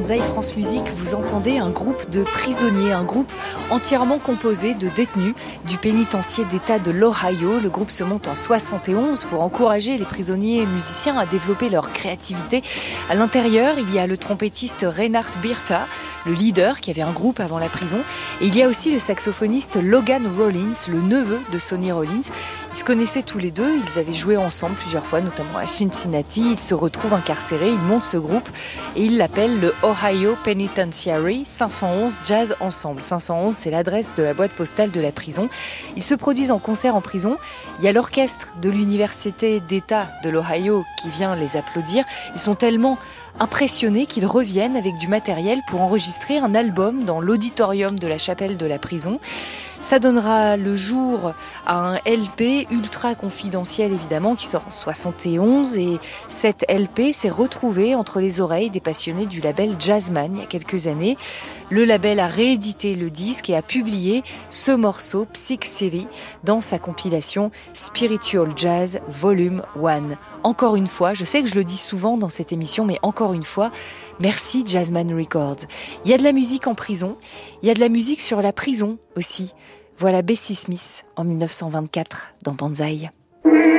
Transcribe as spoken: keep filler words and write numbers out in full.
Banzai France Musique, vous entendez un groupe de prisonniers, un groupe entièrement composé de détenus du pénitencier d'État de l'Ohio. Le groupe se monte en soixante et onze pour encourager les prisonniers et musiciens à développer leur créativité. À l'intérieur, il y a le trompettiste Reinhard Birta, le leader qui avait un groupe avant la prison. Et il y a aussi le saxophoniste Logan Rollins, le neveu de Sonny Rollins. Ils se connaissaient tous les deux, ils avaient joué ensemble plusieurs fois, notamment à Cincinnati. Ils se retrouvent incarcérés, ils montent ce groupe et ils l'appellent le Ohio Penitentiary cinq cent onze Jazz Ensemble. cinq cent onze, c'est l'adresse de la boîte postale de la prison. Ils se produisent en concert en prison. Il y a l'orchestre de l'université d'État de l'Ohio qui vient les applaudir. Ils sont tellement impressionnés qu'ils reviennent avec du matériel pour enregistrer un album dans l'auditorium de la chapelle de la prison. Ça donnera le jour à un L P ultra confidentiel évidemment qui sort en soixante et onze et cet L P s'est retrouvé entre les oreilles des passionnés du label Jazzman il y a quelques années. Le label a réédité le disque et a publié ce morceau Psych City dans sa compilation Spiritual Jazz Volume un. Encore une fois, je sais que je le dis souvent dans cette émission, mais encore une fois, merci Jazzman Records. Il y a de la musique en prison, il y a de la musique sur la prison aussi. Voilà Bessie Smith en dix-neuf cent vingt-quatre dans Banzai.